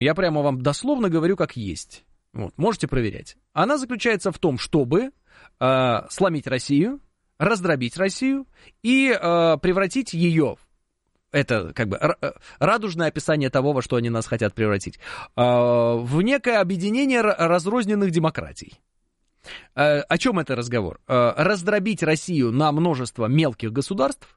Я прямо вам дословно говорю, как есть. Вот, можете проверять. Она заключается в том, чтобы сломить Россию, раздробить Россию и превратить ее, это как бы радужное описание того, во что они нас хотят превратить, в некое объединение разрозненных демократий. О чем это разговор? Раздробить Россию на множество мелких государств,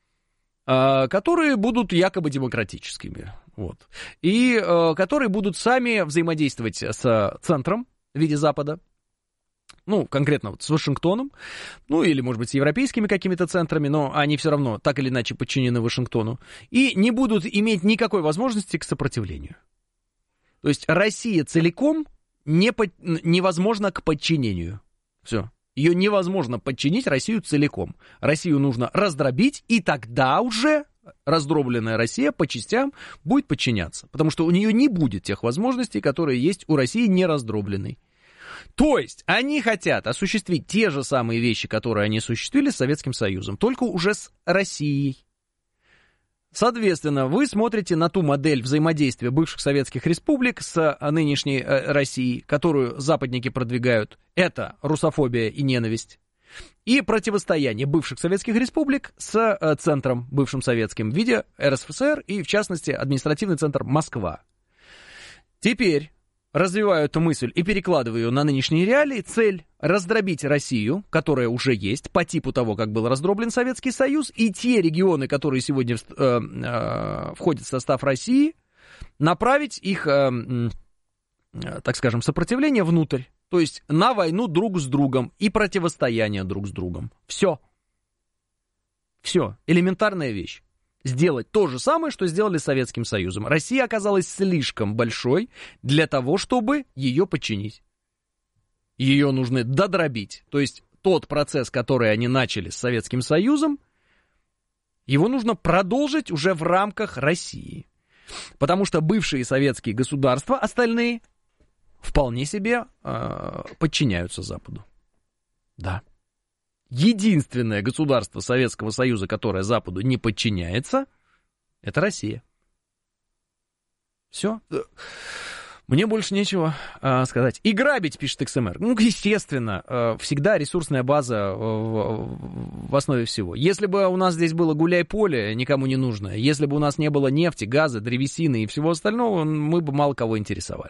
которые будут якобы демократическими. Вот. И которые будут сами взаимодействовать с центром в виде Запада. Ну, конкретно вот с Вашингтоном, ну, или, может быть, с европейскими какими-то центрами, но они все равно так или иначе подчинены Вашингтону, и не будут иметь никакой возможности к сопротивлению. То есть Россия целиком невозможна к подчинению. Все. Ее невозможно подчинить Россию целиком. Россию нужно раздробить, и тогда уже раздробленная Россия по частям будет подчиняться, потому что у нее не будет тех возможностей, которые есть у России нераздробленной. То есть они хотят осуществить те же самые вещи, которые они осуществили с Советским Союзом, только уже с Россией. Соответственно, вы смотрите на ту модель взаимодействия бывших советских республик с нынешней Россией, которую западники продвигают. Это русофобия и ненависть. И противостояние бывших советских республик с центром бывшим советским в виде РСФСР и, в частности, административный центр Москва. Теперь развиваю эту мысль и перекладываю ее на нынешние реалии. Цель — раздробить Россию, которая уже есть, по типу того, как был раздроблен Советский Союз, и те регионы, которые сегодня входят в состав России, направить их, так скажем, сопротивление внутрь, то есть на войну друг с другом и противостояние друг с другом. Все. Все. Элементарная вещь. Сделать то же самое, что сделали с Советским Союзом. Россия оказалась слишком большой для того, чтобы ее подчинить. Ее нужно додробить. То есть тот процесс, который они начали с Советским Союзом, его нужно продолжить уже в рамках России. Потому что бывшие советские государства, остальные, вполне себе подчиняются Западу. Да. Единственное государство Советского Союза, которое Западу не подчиняется, это Россия. Все. Мне больше нечего сказать. И грабить, пишет XMR. Ну, естественно, всегда ресурсная база в основе всего. Если бы у нас здесь было гуляй-поле, никому не нужное, если бы у нас не было нефти, газа, древесины и всего остального, мы бы мало кого интересовали.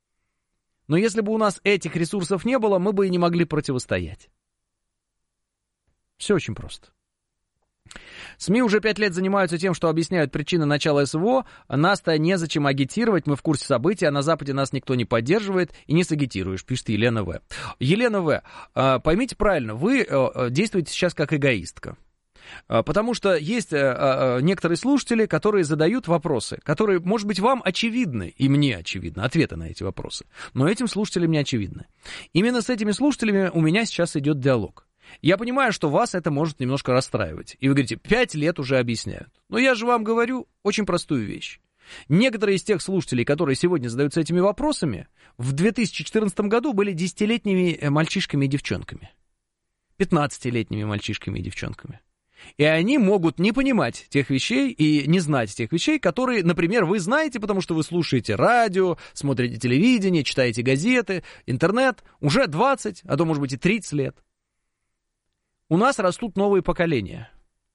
Но если бы у нас этих ресурсов не было, мы бы и не могли противостоять. Все очень просто. СМИ уже 5 лет занимаются тем, что объясняют причины начала СВО. Нас-то незачем агитировать, мы в курсе событий, а на Западе нас никто не поддерживает и не сагитируешь, пишет Елена В. Елена В, поймите правильно, вы действуете сейчас как эгоистка. Потому что есть некоторые слушатели, которые задают вопросы, которые, может быть, вам очевидны, и мне очевидны, ответы на эти вопросы. Но этим слушателям не очевидны. Именно с этими слушателями у меня сейчас идет диалог. Я понимаю, что вас это может немножко расстраивать. И вы говорите, 5 лет уже объясняют. Но я же вам говорю очень простую вещь. Некоторые из тех слушателей, которые сегодня задаются этими вопросами, в 2014 году были 10-летними мальчишками и девчонками. 15-летними мальчишками и девчонками. И они могут не понимать тех вещей и не знать тех вещей, которые, например, вы знаете, потому что вы слушаете радио, смотрите телевидение, читаете газеты, интернет уже 20, а то, может быть, и 30 лет. У нас растут новые поколения.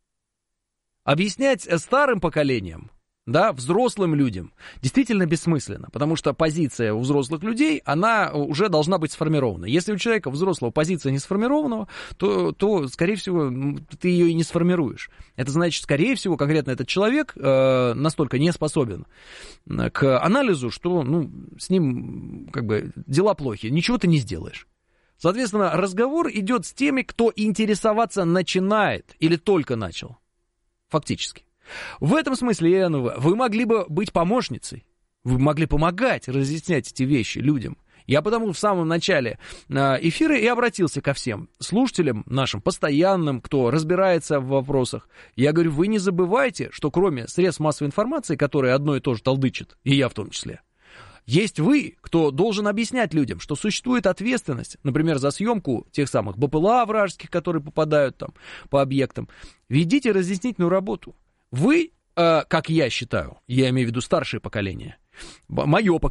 Объяснять старым поколениям, да, взрослым людям, действительно бессмысленно, потому что позиция у взрослых людей, она уже должна быть сформирована. Если у человека взрослого позиция не сформирована, то, скорее всего, ты ее и не сформируешь. Это значит, скорее всего, конкретно этот человек настолько не способен к анализу, что с ним как бы дела плохи, ничего ты не сделаешь. Соответственно, разговор идет с теми, кто интересоваться начинает или только начал. Фактически. В этом смысле, Елена, вы могли бы быть помощницей. Вы могли помогать разъяснять эти вещи людям. Я потому в самом начале эфира и обратился ко всем слушателям нашим, постоянным, кто разбирается в вопросах. Я говорю, вы не забывайте, что кроме средств массовой информации, которые одно и то же толдычат, и я в том числе, есть вы, кто должен объяснять людям, что существует ответственность, например, за съемку тех самых БПЛА вражеских, которые попадают там по объектам. Ведите разъяснительную работу. Вы как я считаю, я имею в виду старшее поколение, мое